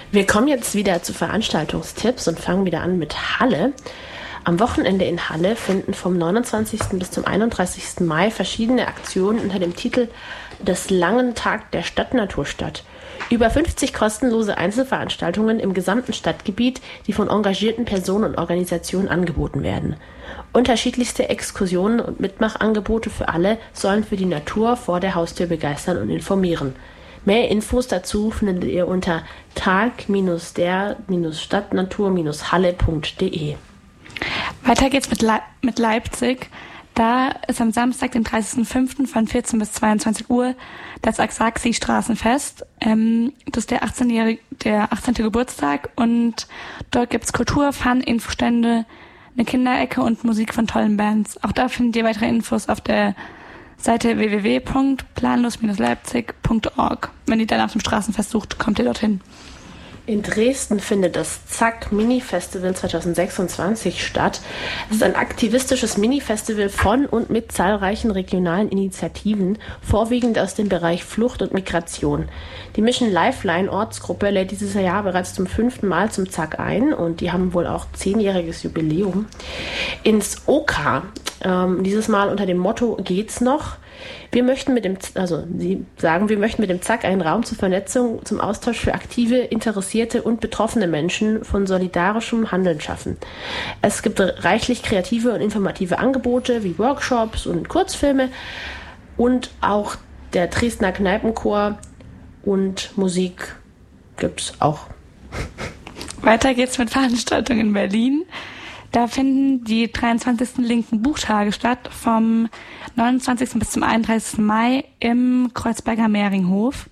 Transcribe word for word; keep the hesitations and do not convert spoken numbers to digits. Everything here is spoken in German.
Wir kommen jetzt wieder zu Veranstaltungstipps und fangen wieder an mit Halle. Am Wochenende in Halle finden vom neunundzwanzigsten bis zum einunddreißigsten Mai verschiedene Aktionen unter dem Titel des langen Tag der Stadtnatur statt. Über fünfzig kostenlose Einzelveranstaltungen im gesamten Stadtgebiet, die von engagierten Personen und Organisationen angeboten werden. Unterschiedlichste Exkursionen und Mitmachangebote für alle sollen für die Natur vor der Haustür begeistern und informieren. Mehr Infos dazu findet ihr unter tag der Stadtnatur halle punkt de. Weiter geht's mit, Le- mit Leipzig. Da ist am Samstag, den dreißigsten fünften von vierzehn bis zweiundzwanzig Uhr das Axaxi-Straßenfest. Ähm, das ist der achtzehnjährige, der achtzehnte Geburtstag und dort gibt's Kultur, Fun, Infostände, eine Kinderecke und Musik von tollen Bands. Auch da findet ihr weitere Infos auf der Seite w w w punkt planlos leipzig punkt org. Wenn ihr dann nach dem Straßenfest sucht, kommt ihr dorthin. In Dresden findet das Zack Mini-Festival zweitausendsechsundzwanzig statt. Es ist ein aktivistisches Mini-Festival von und mit zahlreichen regionalen Initiativen, vorwiegend aus dem Bereich Flucht und Migration. Die Mission Lifeline Ortsgruppe lädt dieses Jahr bereits zum fünften Mal zum Zack ein und die haben wohl auch zehnjähriges Jubiläum. Ins Oka, ähm, dieses Mal unter dem Motto Geht's noch? Wir möchten mit dem, also Sie sagen, wir möchten mit dem Zack einen Raum zur Vernetzung, zum Austausch für aktive, interessierte und betroffene Menschen von solidarischem Handeln schaffen. Es gibt reichlich kreative und informative Angebote wie Workshops und Kurzfilme und auch der Dresdner Kneipenchor und Musik gibt's auch. Weiter geht's mit Veranstaltungen in Berlin. Da finden die dreiundzwanzigsten linken Buchtage statt, vom neunundzwanzigsten bis zum einunddreißigsten Mai im Kreuzberger Mehringhof.